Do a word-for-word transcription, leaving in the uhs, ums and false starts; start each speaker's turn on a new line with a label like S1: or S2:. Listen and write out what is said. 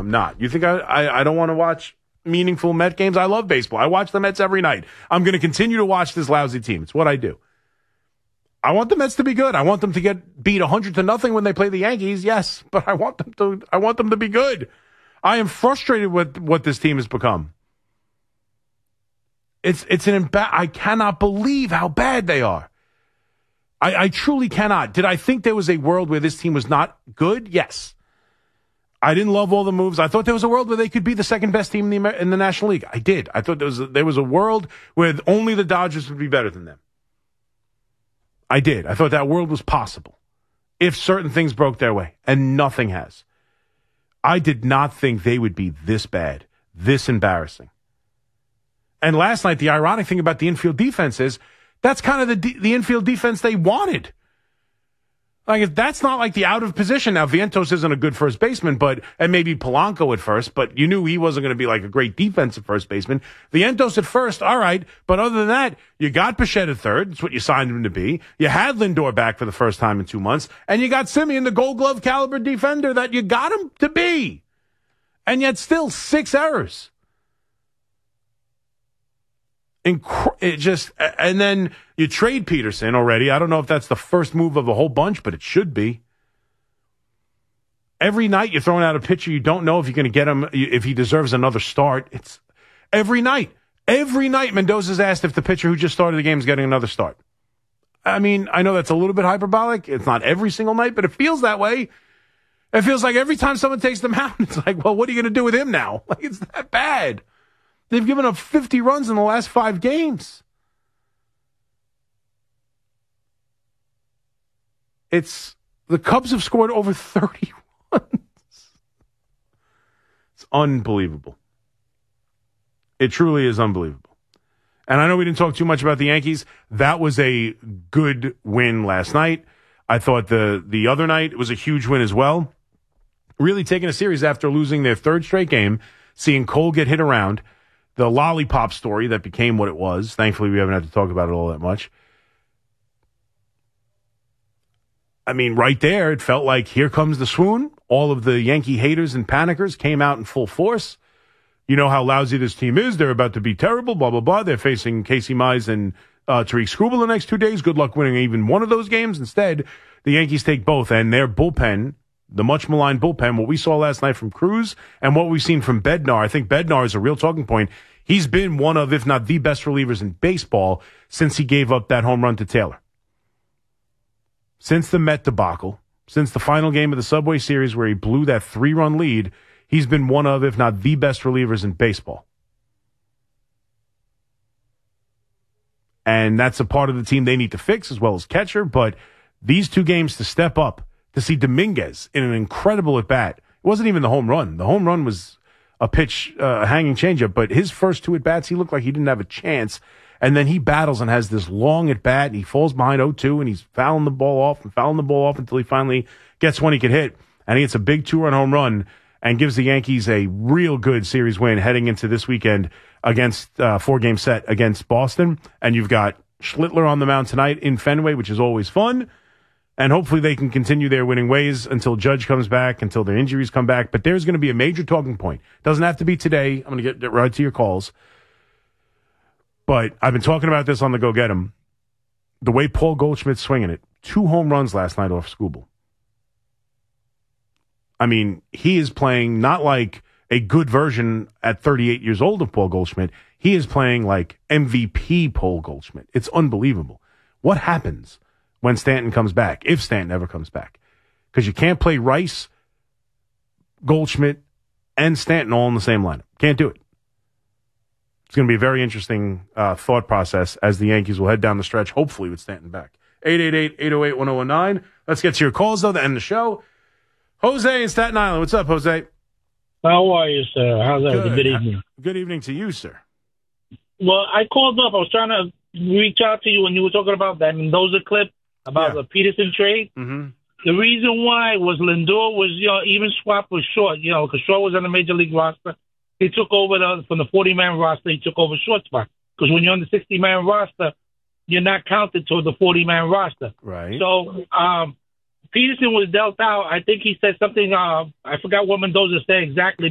S1: I'm not. You think I, I, I don't want to watch meaningful Met games? I love baseball. I watch the Mets every night. I'm going to continue to watch this lousy team. It's what I do. I want the Mets to be good. I want them to get beat one hundred to nothing when they play the Yankees. Yes, but I want them to I want them to be good. I am frustrated with what this team has become. It's it's an imba- I cannot believe how bad they are. I, I truly cannot. Did I think there was a world where this team was not good? Yes. I didn't love all the moves. I thought there was a world where they could be the second best team in the Amer- in the National League. I did. I thought there was a, there was a world where only the Dodgers would be better than them. I did. I thought that world was possible if certain things broke their way, and nothing has. I did not think they would be this bad, this embarrassing. And last night, the ironic thing about the infield defense is that's kind of the de- the infield defense they wanted. Like, if that's not like the out of position. Now, Vientos isn't a good first baseman, but, and maybe Polanco at first, but you knew he wasn't going to be like a great defensive first baseman. Vientos at first, all right. But other than that, you got Bichette at third. That's what you signed him to be. You had Lindor back for the first time in two months. And you got Simeon, the gold glove caliber defender that you got him to be. And yet still six errors. Inc- it just, and then you trade Peterson already. I don't know if that's the first move of a whole bunch, but it should be. Every night you're throwing out a pitcher you don't know if you're going to get him, if he deserves another start. It's every night. Every night Mendoza's asked if the pitcher who just started the game is getting another start. I mean, I know that's a little bit hyperbolic. It's not every single night, but it feels that way. It feels like every time someone takes them out, it's like, well, what are you going to do with him now? Like, it's that bad. They've given up fifty runs in the last five games. It's the Cubs have scored over thirty runs. It's unbelievable. It truly is unbelievable. And I know we didn't talk too much about the Yankees. That was a good win last night. I thought the the other night it was a huge win as well. Really taking a series after losing their third straight game, seeing Cole get hit around. The lollipop story that became what it was. Thankfully, we haven't had to talk about it all that much. I mean, right there, it felt like here comes the swoon. All of the Yankee haters and panickers came out in full force. You know how lousy this team is. They're about to be terrible, blah, blah, blah. They're facing Casey Mize and uh, Tariq Skubal the next two days. Good luck winning even one of those games. Instead, the Yankees take both, and their bullpen, the much-maligned bullpen, what we saw last night from Cruz and what we've seen from Bednar. I think Bednar is a real talking point. He's been one of, if not the best relievers in baseball since he gave up that home run to Taylor. Since the Met debacle, since the final game of the Subway Series where he blew that three-run lead, he's been one of, if not the best relievers in baseball. And that's a part of the team they need to fix as well as catcher, but these two games to step up, to see Dominguez in an incredible at-bat. It wasn't even the home run. The home run was a pitch, uh, a hanging changeup, but his first two at-bats, he looked like he didn't have a chance. And then he battles and has this long at-bat, and he falls behind oh two, and he's fouling the ball off and fouling the ball off until he finally gets one he could hit. And he gets a big two-run home run and gives the Yankees a real good series win heading into this weekend against uh, four-game set against Boston. And you've got Schlittler on the mound tonight in Fenway, which is always fun. And hopefully they can continue their winning ways until Judge comes back, until their injuries come back. But there's going to be a major talking point. Doesn't have to be today. I'm going to get, get right to your calls. But I've been talking about this on the Go Get 'Em. The way Paul Goldschmidt's swinging it. Two home runs last night off Skubal. I mean, he is playing not like a good version at thirty-eight years old of Paul Goldschmidt. He is playing like M V P Paul Goldschmidt. It's unbelievable. What happens when Stanton comes back, if Stanton ever comes back? Because you can't play Rice, Goldschmidt, and Stanton all in the same lineup. Can't do it. It's going to be a very interesting uh, thought process as the Yankees will head down the stretch, hopefully with Stanton back. eight eight eight, eight oh eight, one oh one nine. Let's get to your calls, though, to end the show. Jose in Staten Island. What's up, Jose?
S2: How are you, sir? How's that?
S1: Good.
S2: Good evening.
S1: Good evening to you, sir.
S2: Well, I called up. I was trying to reach out to you when you were talking about that Mendoza clip about
S1: Yeah.
S2: the Peterson trade.
S1: Mm-hmm.
S2: The reason why was Lindor was, you know, even swap was short, you know, because Shaw was on the major league roster. He took over the, from the forty-man roster, he took over short spot. Because when you're on the sixty-man roster, you're not counted toward the forty-man roster.
S1: Right.
S2: So um, Peterson was dealt out. I think he said something, uh, I forgot what Mendoza said exactly,